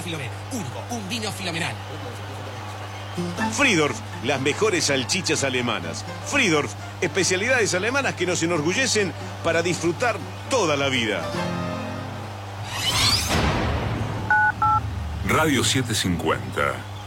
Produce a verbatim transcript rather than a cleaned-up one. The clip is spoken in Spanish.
Filomena. Único, un vino filomenal. Friedorf, las mejores salchichas alemanas. Friedorf, especialidades alemanas que nos enorgullecen para disfrutar toda la vida. Radio setecientos cincuenta.